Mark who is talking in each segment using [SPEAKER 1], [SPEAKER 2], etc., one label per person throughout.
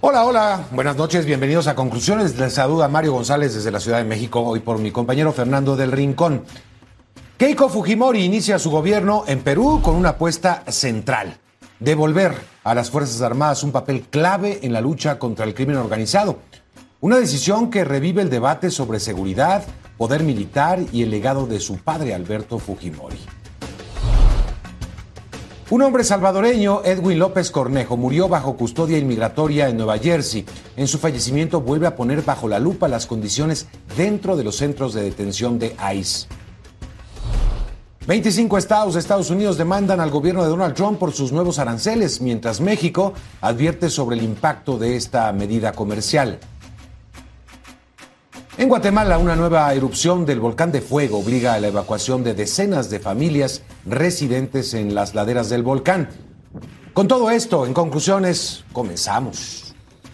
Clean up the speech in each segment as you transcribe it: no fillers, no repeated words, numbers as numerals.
[SPEAKER 1] Hola, hola, buenas noches, bienvenidos a Conclusiones. Les saluda Mario González desde la Ciudad de México, hoy por mi compañero Fernando del Rincón. Keiko Fujimori inicia su gobierno en Perú con una apuesta central: devolver a las Fuerzas Armadas un papel clave en la lucha contra el crimen organizado. Una decisión que revive el debate sobre seguridad, poder militar y el legado de su padre Alberto Fujimori. Un hombre salvadoreño, Edwin López Cornejo, murió bajo custodia inmigratoria en Nueva Jersey. En su fallecimiento vuelve a poner bajo la lupa las condiciones dentro de los centros de detención de ICE. 25 estados de Estados Unidos demandan al gobierno de Donald Trump por sus nuevos aranceles, mientras México advierte sobre el impacto de esta medida comercial. En Guatemala, una nueva erupción del volcán de fuego obliga a la evacuación de decenas de familias residentes en las laderas del volcán. Con todo esto, en conclusiones, comenzamos.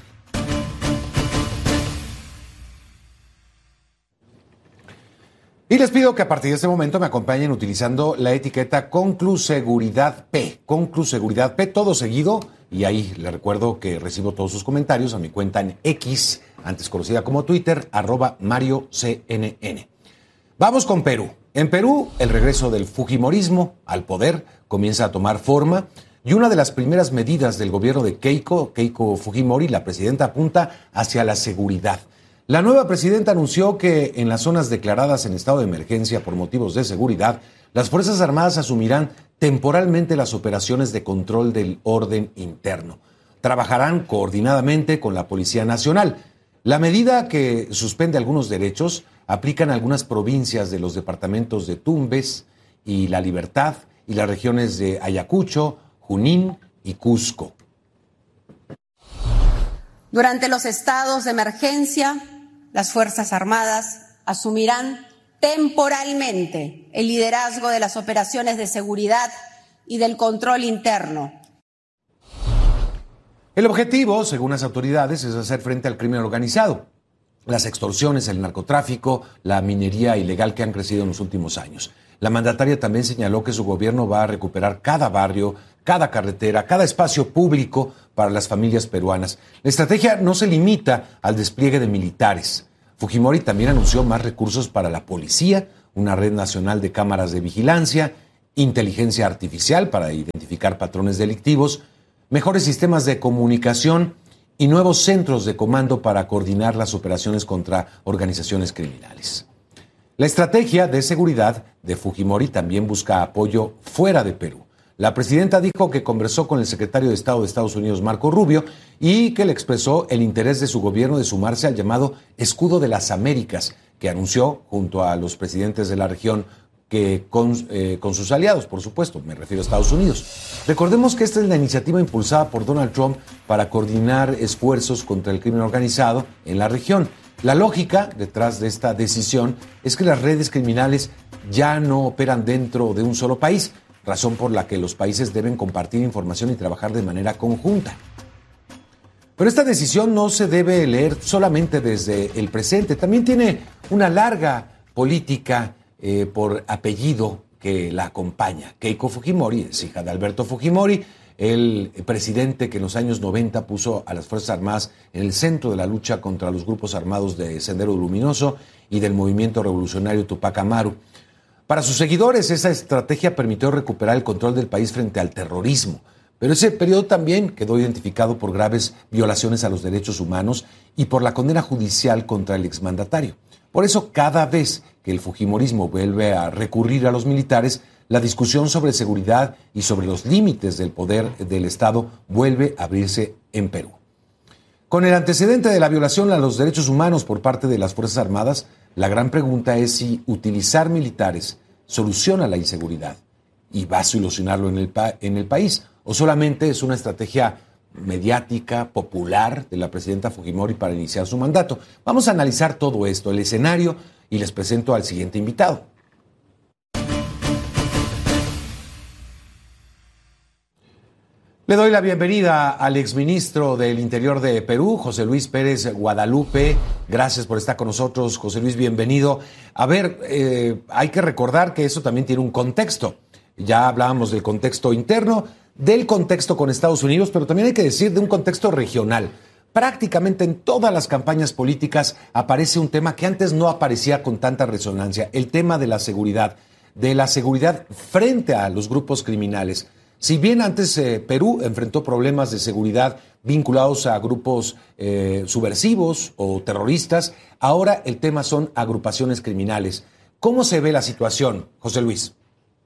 [SPEAKER 1] Y les pido que a partir de este momento me acompañen utilizando la etiqueta Concluseguridad P. Concluseguridad P, todo seguido. Y ahí les recuerdo que recibo todos sus comentarios a mi cuenta en X, antes conocida como Twitter, @MarioCNN. Vamos con Perú. En Perú, el regreso del fujimorismo al poder comienza a tomar forma y una de las primeras medidas del gobierno de Keiko Fujimori, la presidenta, apunta hacia la seguridad. La nueva presidenta anunció que en las zonas declaradas en estado de emergencia por motivos de seguridad, las Fuerzas Armadas asumirán temporalmente las operaciones de control del orden interno. Trabajarán coordinadamente con la Policía Nacional. La medida, que suspende algunos derechos, aplica en algunas provincias de los departamentos de Tumbes y La Libertad y las regiones de Ayacucho, Junín y Cusco.
[SPEAKER 2] Durante los estados de emergencia, las Fuerzas Armadas asumirán temporalmente el liderazgo de las operaciones de seguridad y del control interno.
[SPEAKER 1] El objetivo, según las autoridades, es hacer frente al crimen organizado, las extorsiones, el narcotráfico, la minería ilegal que han crecido en los últimos años. La mandataria también señaló que su gobierno va a recuperar cada barrio, cada carretera, cada espacio público para las familias peruanas. La estrategia no se limita al despliegue de militares. Fujimori también anunció más recursos para la policía, una red nacional de cámaras de vigilancia, inteligencia artificial para identificar patrones delictivos, mejores sistemas de comunicación y nuevos centros de comando para coordinar las operaciones contra organizaciones criminales. La estrategia de seguridad de Fujimori también busca apoyo fuera de Perú. La presidenta dijo que conversó con el secretario de Estado de Estados Unidos, Marco Rubio, y que le expresó el interés de su gobierno de sumarse al llamado Escudo de las Américas, que anunció junto a los presidentes de la región, que con sus aliados, por supuesto, me refiero a Estados Unidos. Recordemos que esta es la iniciativa impulsada por Donald Trump para coordinar esfuerzos contra el crimen organizado en la región. La lógica detrás de esta decisión es que las redes criminales ya no operan dentro de un solo país, razón por la que los países deben compartir información y trabajar de manera conjunta. Pero esta decisión no se debe leer solamente desde el presente, también tiene una larga política por apellido que la acompaña. Keiko Fujimori es hija de Alberto Fujimori, el presidente que en los años 90 puso a las Fuerzas Armadas en el centro de la lucha contra los grupos armados de Sendero Luminoso y del movimiento revolucionario Tupac Amaru. Para sus seguidores, esa estrategia permitió recuperar el control del país frente al terrorismo, pero ese periodo también quedó identificado por graves violaciones a los derechos humanos y por la condena judicial contra el exmandatario. Por eso, cada vez que el fujimorismo vuelve a recurrir a los militares, la discusión sobre seguridad y sobre los límites del poder del Estado vuelve a abrirse en Perú. Con el antecedente de la violación a los derechos humanos por parte de las Fuerzas Armadas, la gran pregunta es si utilizar militares soluciona la inseguridad y va a solucionarlo en el país, o solamente es una estrategia mediática, popular de la presidenta Fujimori para iniciar su mandato. Vamos a analizar todo esto, el escenario, y les presento al siguiente invitado. Le doy la bienvenida al exministro del Interior de Perú, José Luis Pérez Guadalupe. Gracias por estar con nosotros, José Luis, bienvenido. A ver, hay que recordar que eso también tiene un contexto. Ya hablábamos del contexto interno, del contexto con Estados Unidos, pero también hay que decir de un contexto regional. prácticamente en todas las campañas políticas aparece un tema que antes no aparecía con tanta resonancia, el tema de la seguridad frente a los grupos criminales. Si bien antes Perú enfrentó problemas de seguridad vinculados a grupos subversivos o terroristas, ahora el tema son agrupaciones criminales. ¿Cómo se ve la situación, José Luis?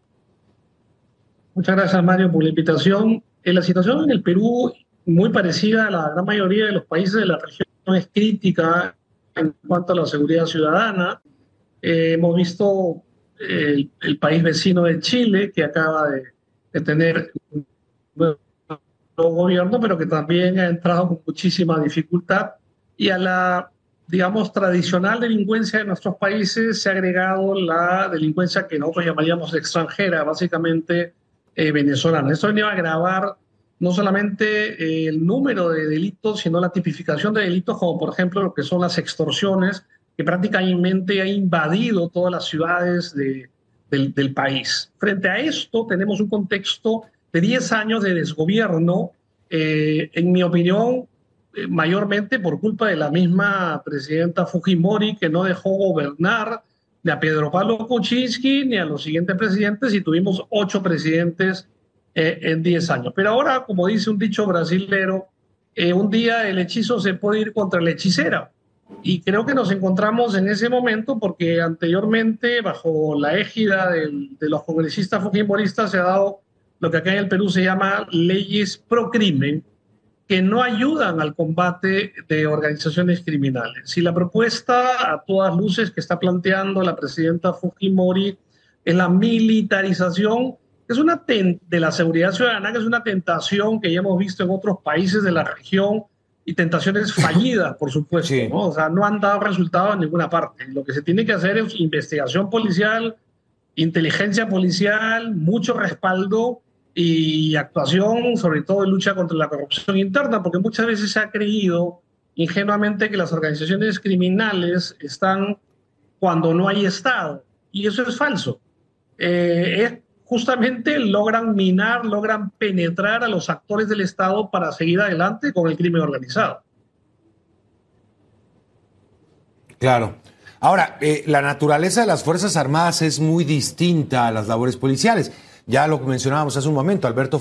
[SPEAKER 3] Muchas gracias, Mario, por la invitación. La situación en el Perú, muy parecida a la gran mayoría de los países de la región, es crítica en cuanto a la seguridad ciudadana. Hemos visto el país vecino de Chile, que acaba de tener un nuevo gobierno, pero que también ha entrado con muchísima dificultad. Y a la, digamos, tradicional delincuencia de nuestros países se ha agregado la delincuencia que nosotros llamaríamos extranjera, básicamente venezolana. Esto venía a agravar no solamente el número de delitos, sino la tipificación de delitos, como por ejemplo lo que son las extorsiones, que prácticamente ha invadido todas las ciudades del país. Frente a esto, tenemos un contexto de 10 años de desgobierno, en mi opinión, mayormente por culpa de la misma presidenta Fujimori, que no dejó gobernar ni a Pedro Pablo Kuczynski ni a los siguientes presidentes, y tuvimos 8 presidentes en 10 años. Pero ahora, como dice un dicho brasilero, un día el hechizo se puede ir contra la hechicera. Y creo que nos encontramos en ese momento porque anteriormente, bajo la égida de los congresistas fujimoristas, se ha dado lo que acá en el Perú se llama leyes pro crimen, que no ayudan al combate de organizaciones criminales. Si la propuesta a todas luces que está planteando la presidenta Fujimori es la militarización, es una de la seguridad ciudadana, que es una tentación que ya hemos visto en otros países de la región, y tentaciones fallidas, por supuesto,
[SPEAKER 1] sí,
[SPEAKER 3] ¿no? O sea, no han dado resultados en ninguna parte. Lo que se tiene que hacer es investigación policial, inteligencia policial, mucho respaldo y actuación, sobre todo en lucha contra la corrupción interna, porque muchas veces se ha creído ingenuamente que las organizaciones criminales están cuando no hay Estado, y eso es falso. Justamente logran minar, logran penetrar a los actores del Estado para seguir adelante con el crimen organizado.
[SPEAKER 1] Claro. Ahora, la naturaleza de las Fuerzas Armadas es muy distinta a las labores policiales. Ya lo mencionábamos hace un momento, Alberto